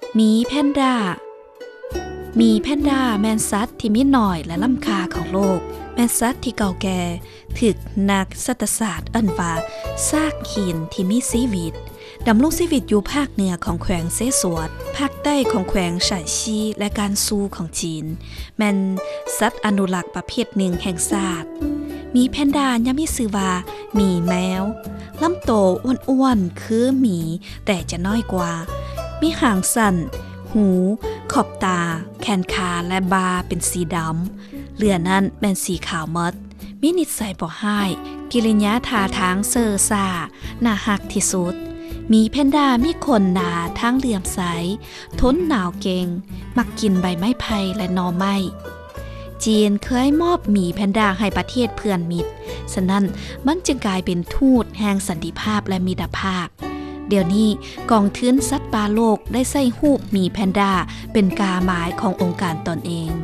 หมีแพนด้าหมีแพนด้าแม่นสัตว์ที่มีน้อยและล้ำค่าของโลกแม่นสัตว์ที่เก่าแก่ถึกนักสัตวศาสตร์เอิ้นว่าซากหินที่มีชีวิตดำรงชีวิตอยู่ภาคเหนือของแขวงเซสวดภาคใต้ของแขวงไฉชีและการซูของจีนแม่นสัตว์อนุรักษ์ประเภทหนึ่งแห่งชาติหมีแพนด้ายังมีชื่อว่าหมีแมวลำโตอ้วนๆคือหมีแต่จะน้อยกว่ามีหางสั้นหูขอบตาแขนขาและบาเป็นสีดำเหลือนั้นเป็นสีขาวมดมีนิสัยบ่ร้ายกิริยาท่าทางเซ่อซ่าน่าฮักที่สุดหมีแพนด้ามีขนหนาทั้งเหลี่ยมใสทนหนาวเก่งมักกินใบไม้ไผ่และหน่อไม้จีนเคยมอบหมีแพนด้าให้ประเทศเพื่อนมิตรฉะนั้นมันจึงกลายเป็นทูตแห่งสันติภาพและมิตรภาพเดี๋ยวนี้กองทุนสัตว์ป่าโลกได้ใส่รูปหมีแพนด้าเป็นกาหมายขององค์การตนเอง